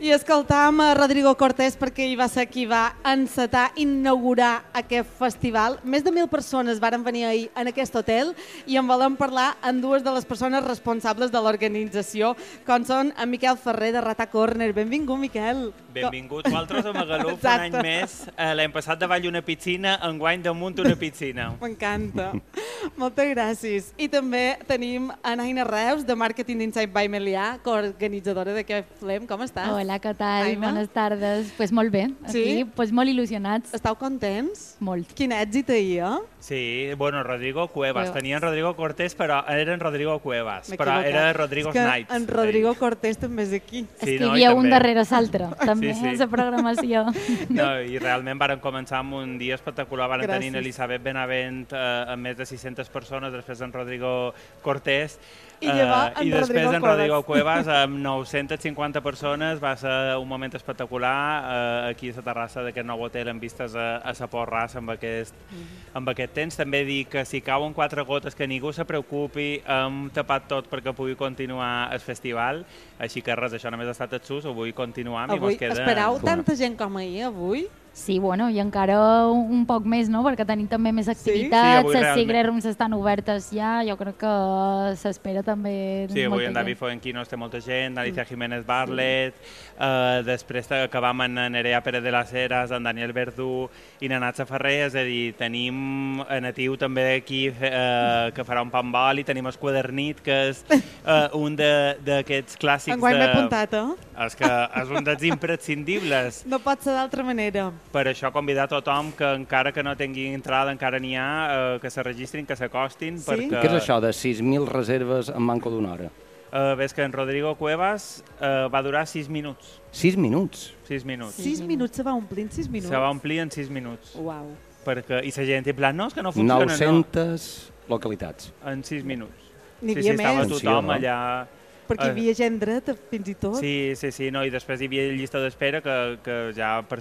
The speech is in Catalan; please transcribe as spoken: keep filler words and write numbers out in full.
I escoltàvem a Rodrigo Cortés perquè ell va ser qui va encetar, inaugurar aquest festival. Més de mil persones varen venir ahir en aquest hotel i en volem parlar amb dues de les persones responsables de l'organització, com són en Miquel Ferrer de Rata Corner. Benvingut, Miquel. Benvinguts vosaltres a Magaluf un any més. L'any passat davall una piscina, enguany damunt una piscina. M'encanta. Moltes gràcies. I també tenim a Naina Reus, de Marketing Insight by Melià, coorganitzadora d'aquest Flem. Com estàs? Hola, què tal? Aina? Bones tardes. Pues molt bé, aquí, Sí? pues molt il·lusionats. Estàu contents? Molt. Quin èxit ahir, eh? Sí, bueno, Rodrigo Cuevas. Cuevas. Tenien Rodrigo Cortés, però eren Rodrigo Cuevas. M'he Però equivocat. era Rodrigo És que Snipes. en Rodrigo Cortés també és aquí. És Sí, que hi no, i havia un també. darrere l'altre, també, Sí, sí. a la programació. No, i realment varen començar amb un dia espectacular. Varen Gràcies. tenir Elisabet Benavent eh, amb més de sis-centes persones, després en Rodrigo Cortés. I llavors en I després Rodrigo en Rodrigo Cuevas. Cuevas amb nou-centes cinquanta persones. Va ser un moment espectacular eh, aquí a la terrassa d'aquest nou hotel amb vistes a, a la Port Ras amb aquest, amb aquest temps. També dic que si cauen quatre gotes que ningú se preocupi, hem tapat tot perquè pugui continuar el festival. Així que res, això només ha estat el sus, ho vull continuar. i Avui mos queda... esperau tanta gent com ahir, avui? Sí, bueno, i encara un poc més, no?, perquè tenim també més Sí, activitats, avui les realment. Secret Rooms estan obertes ja, jo crec que s'espera també Sí, avui molta en David gent. Fuenquinos té molta gent, Alicia Jiménez Barlet, eh, després acabam amb en Nerea Pérez de las Heras, en Daniel Verdú i na Natza Ferrer, és a dir, tenim a Natiu també aquí eh, que farà un pambol i tenim el Quadernit, que és eh, un de- d'aquests clàssics Enguany m'he de... apuntat, eh? És que és un dels imprescindibles. No pot ser d'altra manera. Per això convidar tothom que encara que no tingui entrada, encara n'hi ha, eh, que se registrin, que s'acostin, Sí? perquè... Què és això de sis mil reserves en manco d'una hora? Uh, ves que en Rodrigo Cuevas uh, va durar sis minuts. sis minuts? sis minuts. Sis minuts se va omplir en sis minuts. Se va omplir en sis minuts. Uau. Perquè, I la gent, en plan, no, és que no funciona, nou-centes localitats. no. En sis minuts. N'hi sí, havia sí, estava més. tothom Atenció, no? allà... Perquè hi Eh, havia gent dreta, fins i tot. Sí, sí, sí, no, i després hi havia llista d'espera que, que ja per